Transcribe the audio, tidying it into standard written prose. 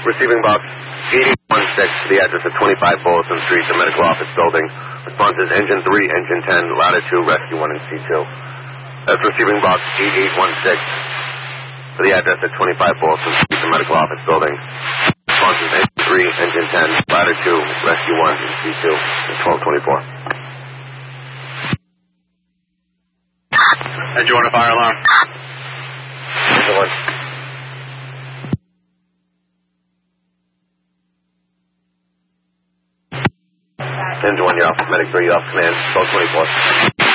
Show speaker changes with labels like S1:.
S1: Receiving box 8816 to the address of 25 Bolton Street, the medical office building. Response is Engine 3, Engine 10, Ladder 2, Rescue 1, and C2. That's receiving box 8816 to the address at 25 Bolton Street, the medical office building. Response is Engine 3, Engine 10, Ladder 2, Rescue 1, and C2, at 1224.
S2: Did you want a fire alarm?
S1: Engine 1, you're off. Medic 3, you're off command. 1224.